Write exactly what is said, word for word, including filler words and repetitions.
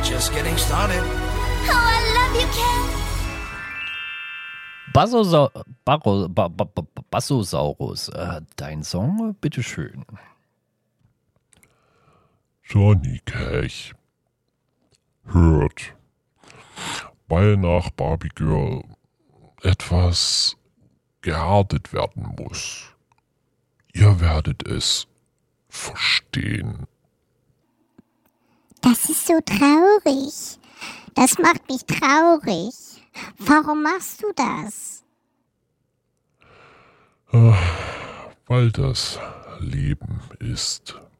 We're just getting started. Oh, I love you, Ken. Bassosa Barro ba ba ba Bassosaurus, äh, dein Song, bitteschön. Johnny Cash hört, weil nach Barbie Girl etwas gehärtet werden muss. Ihr werdet es verstehen. Das ist so traurig. Das macht mich traurig. Warum machst du das? Ah, weil das Leben ist.